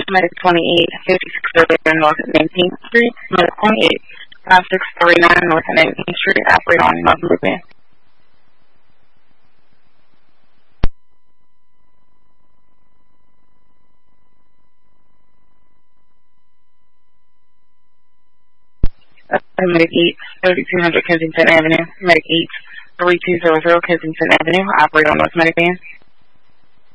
Medic 28, 56 North 19th Street, Medic 28, 5639 North 19th Street, operate on North Movement. Medic 8, 3200 Kensington Avenue, Medic 8, 3200 Kensington Avenue, operate on North Medic Van.